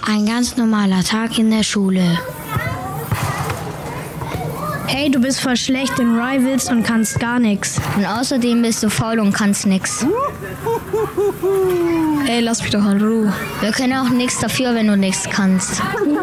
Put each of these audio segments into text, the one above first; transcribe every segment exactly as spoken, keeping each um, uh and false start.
Ein ganz normaler Tag in der Schule. Hey, du bist voll schlecht in Rivals und kannst gar nichts. Und außerdem bist du faul und kannst nix. Ey, lass mich doch in Ruhe. Wir können auch nichts dafür, wenn du nichts kannst.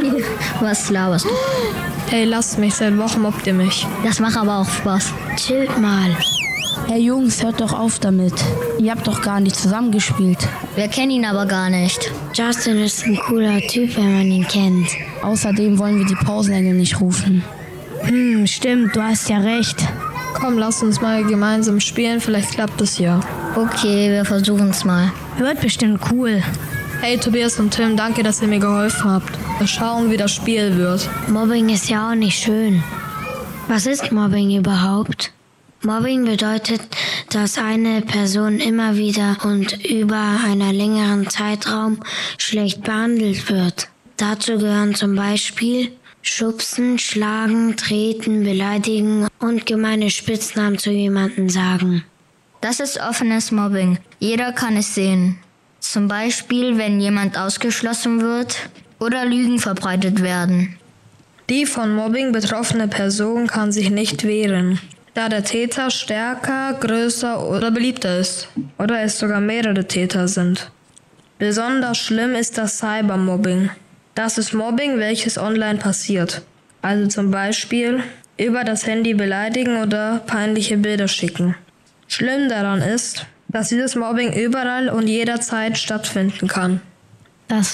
Was laberst du? Ey, lasst mich, seit Wochen mobbt ihr mich. Das macht aber auch Spaß. Chillt mal. Hey Jungs, hört doch auf damit. Ihr habt doch gar nicht zusammengespielt. Wir kennen ihn aber gar nicht. Justin ist ein cooler Typ, wenn man ihn kennt. Außerdem wollen wir die Pausenengel nicht rufen. Hm, stimmt, du hast ja recht. Komm, lass uns mal gemeinsam spielen, vielleicht klappt es ja. Okay, wir versuchen's mal. Wird bestimmt cool. Hey Tobias und Tim, danke, dass ihr mir geholfen habt. Wir schauen, wie das Spiel wird. Mobbing ist ja auch nicht schön. Was ist Mobbing überhaupt? Mobbing bedeutet, dass eine Person immer wieder und über einen längeren Zeitraum schlecht behandelt wird. Dazu gehören zum Beispiel Schubsen, Schlagen, Treten, Beleidigen und gemeine Spitznamen zu jemandem sagen. Das ist offenes Mobbing. Jeder kann es sehen. Zum Beispiel, wenn jemand ausgeschlossen wird oder Lügen verbreitet werden. Die von Mobbing betroffene Person kann sich nicht wehren, da der Täter stärker, größer oder beliebter ist. Oder es sogar mehrere Täter sind. Besonders schlimm ist das Cybermobbing. Das ist Mobbing, welches online passiert. Also zum Beispiel über das Handy beleidigen oder peinliche Bilder schicken. Schlimm daran ist, dass dieses Mobbing überall und jederzeit stattfinden kann. Das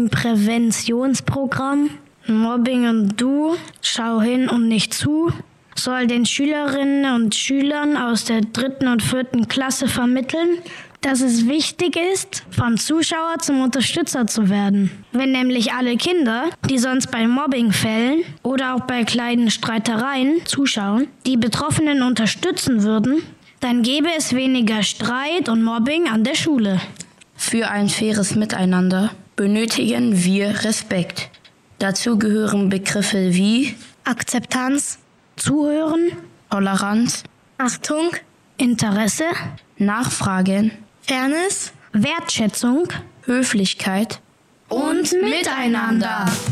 Mobbing-Präventionsprogramm Mobbing und Du, schau hin und nicht zu, soll den Schülerinnen und Schülern aus der dritten und vierten Klasse vermitteln, dass es wichtig ist, vom Zuschauer zum Unterstützer zu werden. Wenn nämlich alle Kinder, die sonst bei Mobbingfällen oder auch bei kleinen Streitereien zuschauen, die Betroffenen unterstützen würden, dann gäbe es weniger Streit und Mobbing an der Schule. Für ein faires Miteinander benötigen wir Respekt. Dazu gehören Begriffe wie Akzeptanz, Zuhören, Toleranz, Achtung, Interesse, Nachfragen, Fairness, Wertschätzung Höflichkeit und Miteinander.